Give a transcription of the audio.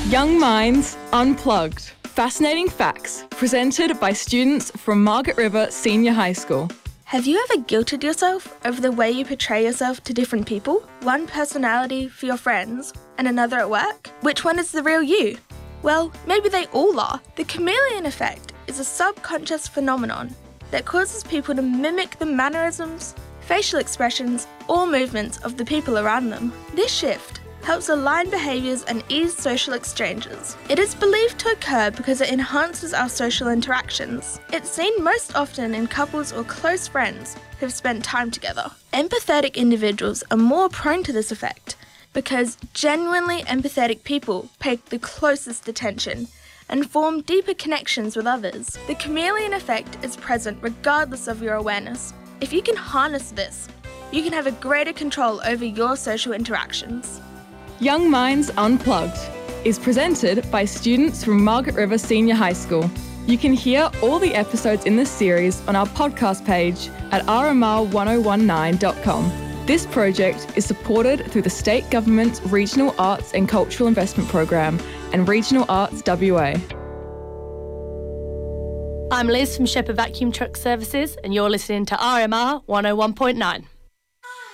Young Minds Unplugged. Fascinating facts presented by students from Margaret River Senior High School. Have you ever guilted yourself over the way you portray yourself to different people? One personality for your friends and another at work? Which one is the real you? Well, maybe they all are. The chameleon effect is a subconscious phenomenon that causes people to mimic the mannerisms, facial expressions, or movements of the people around them. This shift helps align behaviours and ease social exchanges. It is believed to occur because it enhances our social interactions. It's seen most often in couples or close friends who've spent time together. Empathetic individuals are more prone to this effect because genuinely empathetic people pay the closest attention and form deeper connections with others. The chameleon effect is present regardless of your awareness. If you can harness this, you can have a greater control over your social interactions. Young Minds Unplugged is presented by students from Margaret River Senior High School. You can hear all the episodes in this series on our podcast page at rmr1019.com. This project is supported through the State Government's Regional Arts and Cultural Investment Program and Regional Arts WA. I'm Liz from Shepherd Vacuum Truck Services and you're listening to RMR 101.9.